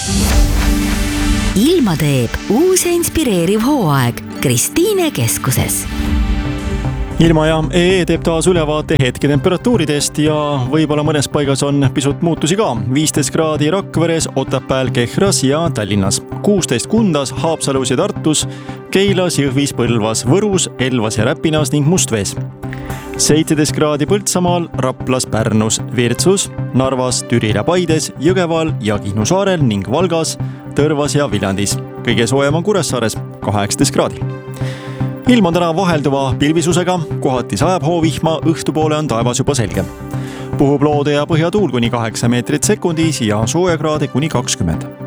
Ilma teeb uus ja inspireeriv hooaeg Kristiine keskuses. Ilma ja EE teeb taas ülevaate hetketemperatuuridest ja võib-olla mõnes paigas on pisut muutusi ka. 15 kraadi Rakveres, Otepääl, Kehras ja Tallinnas. 16 Kundas, Haapsalus ja Tartus, Keilas, Jõhvis, Põlvas, Võrus, Elvas ja Räpinas ning Mustvees. 17 kraadi Põltsamaal, Raplas, Pärnus, Virtsus, Narvas, Türil ja Paides, Jõgeval ja Kihnu saarel ning Valgas, Tõrvas ja Viljandis. Kõige soojem on Kuressaares 18 kraadi. Ilm on täna vahelduva pilvisusega, kohati sajab hoovihma, õhtupoole on taevas juba selge. Puhub loode ja põhjatuul kuni 8 meetrit sekundis ja soojakraade kuni 20.